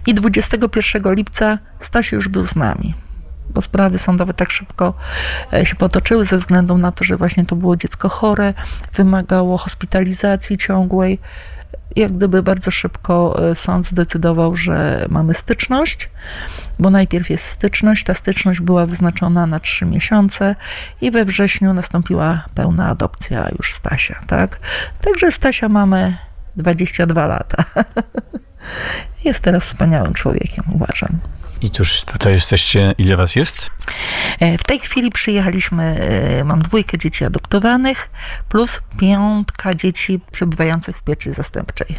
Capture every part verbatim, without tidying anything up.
I dwudziestego pierwszego lipca Stasiu już był z nami, bo sprawy sądowe tak szybko się potoczyły ze względu na to, że właśnie to było dziecko chore, wymagało hospitalizacji ciągłej. Jak gdyby bardzo szybko sąd zdecydował, że mamy styczność, bo najpierw jest styczność, ta styczność była wyznaczona na trzy miesiące i we wrześniu nastąpiła pełna adopcja już Stasia, tak? Także Stasia mamy dwadzieścia dwa lata. Jest teraz wspaniałym człowiekiem, uważam. I cóż, tutaj jesteście, ile was jest? W tej chwili przyjechaliśmy, mam dwójkę dzieci adoptowanych, plus piątka dzieci przebywających w pieczy zastępczej.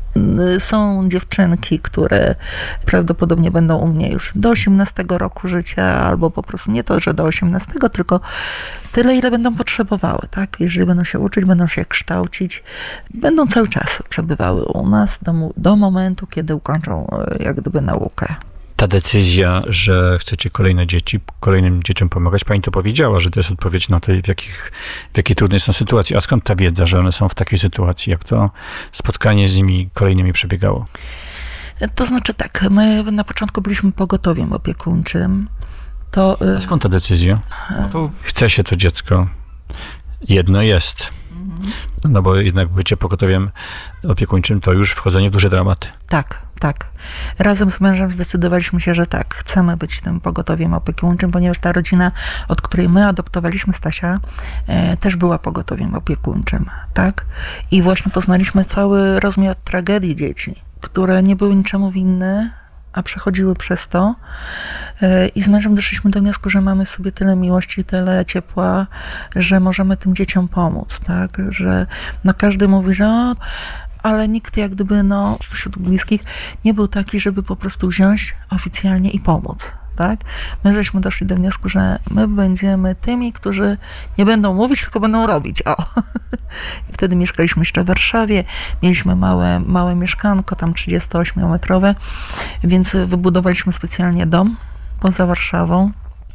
Są dziewczynki, które prawdopodobnie będą u mnie już do osiemnastego roku życia, albo po prostu nie to, że do osiemnastego, tylko tyle, ile będą potrzebowały, tak? Jeżeli będą się uczyć, będą się kształcić, będą cały czas przebywały u nas do, do momentu, kiedy ukończą jak gdyby naukę. Ta decyzja, że chcecie kolejne dzieci, kolejnym dzieciom pomagać, pani to powiedziała, że to jest odpowiedź na to, w, jakich, w jakiej trudnej są sytuacji. A skąd ta wiedza, że one są w takiej sytuacji? Jak to spotkanie z nimi kolejnymi przebiegało? To znaczy tak, my na początku byliśmy pogotowiem opiekuńczym. To, A skąd ta decyzja? No to chce się to dziecko. Jedno jest. No bo jednak bycie pogotowiem opiekuńczym to już wchodzenie w duże dramaty. Tak, tak. Razem z mężem zdecydowaliśmy się, że tak, chcemy być tym pogotowiem opiekuńczym, ponieważ ta rodzina, od której my adoptowaliśmy Stasia, e, też była pogotowiem opiekuńczym, tak? I właśnie poznaliśmy cały rozmiar tragedii dzieci, które nie były niczemu winne, a przechodziły przez to. I z mężem doszliśmy do wniosku, że mamy w sobie tyle miłości, tyle ciepła, że możemy tym dzieciom pomóc, tak? Że no każdy mówi, że o, ale nikt jak gdyby no, wśród bliskich nie był taki, żeby po prostu wziąć oficjalnie i pomóc. Tak? My żeśmy doszli do wniosku, że my będziemy tymi, którzy nie będą mówić, tylko będą robić. O. I wtedy mieszkaliśmy jeszcze w Warszawie, mieliśmy małe, małe mieszkanko, tam trzydziestoośmiometrowe, więc wybudowaliśmy specjalnie dom poza Warszawą,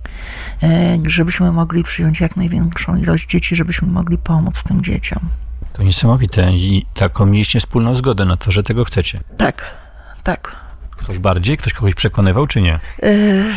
żebyśmy mogli przyjąć jak największą ilość dzieci, żebyśmy mogli pomóc tym dzieciom. To niesamowite i taką mieliście wspólną zgodę na to, że tego chcecie. Tak, tak. Ktoś bardziej? Ktoś kogoś przekonywał, czy nie? Yy,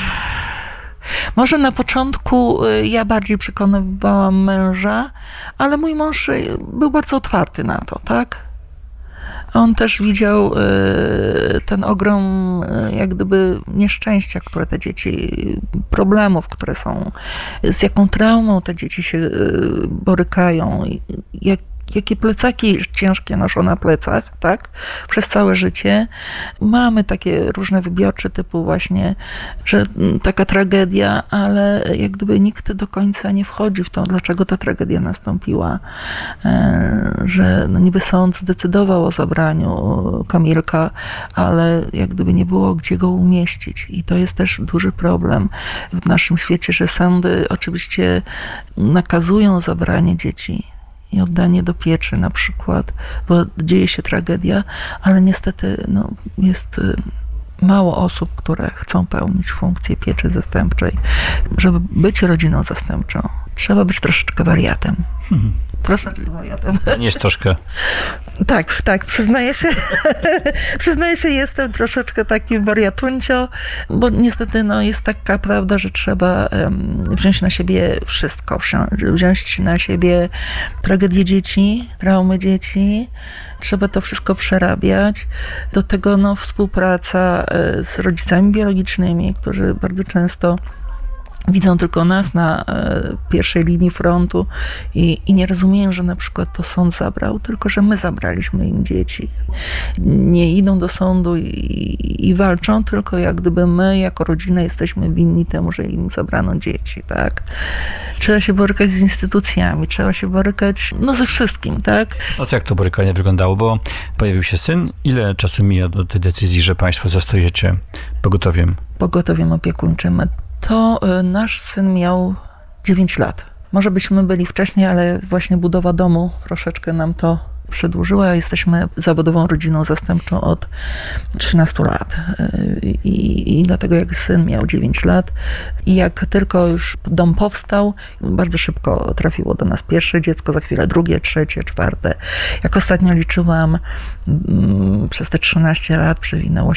może na początku ja bardziej przekonywałam męża, ale mój mąż był bardzo otwarty na to, tak? On też widział yy, ten ogrom yy, jak gdyby nieszczęścia, które te dzieci, problemów, które są, z jaką traumą te dzieci się yy, borykają, jak jakie plecaki ciężkie noszą na plecach, tak, przez całe życie. Mamy takie różne wybiorcze typu właśnie, że taka tragedia, ale jak gdyby nikt do końca nie wchodzi w to, dlaczego ta tragedia nastąpiła, że no niby sąd zdecydował o zabraniu Kamilka, ale jak gdyby nie było gdzie go umieścić. I to jest też duży problem w naszym świecie, że sądy oczywiście nakazują zabranie dzieci i oddanie do pieczy na przykład, bo dzieje się tragedia, ale niestety no, jest mało osób, które chcą pełnić funkcję pieczy zastępczej. Żeby być rodziną zastępczą, trzeba być troszeczkę wariatem. Hmm. Troszeczkę wariatem. Nie jest troszkę. Tak, tak, przyznaję się. przyznaję się, jestem troszeczkę takim wariatuncio, bo niestety no, jest taka prawda, że trzeba um, wziąć na siebie wszystko, wziąć na siebie tragedię dzieci, traumy dzieci, trzeba to wszystko przerabiać. Do tego no, współpraca z rodzicami biologicznymi, którzy bardzo często widzą tylko nas na e, pierwszej linii frontu i, i nie rozumieją, że na przykład to sąd zabrał, tylko że my zabraliśmy im dzieci. Nie idą do sądu i, i walczą, tylko jak gdyby my jako rodzina jesteśmy winni temu, że im zabrano dzieci, tak? Trzeba się borykać z instytucjami, trzeba się borykać no ze wszystkim, tak? No to jak to borykanie wyglądało? Bo pojawił się syn. Ile czasu mija do tej decyzji, że państwo zostajecie pogotowiem? Pogotowiem opiekuńczym. To nasz syn miał dziewięć lat. Może byśmy byli wcześniej, ale właśnie budowa domu troszeczkę nam to przedłużyła. Jesteśmy zawodową rodziną zastępczą od trzynastu lat. I, i dlatego jak syn miał dziewięć lat i jak tylko już dom powstał, bardzo szybko trafiło do nas pierwsze dziecko, za chwilę drugie, trzecie, czwarte. Jak ostatnio liczyłam, przez te trzynaście lat przewinęło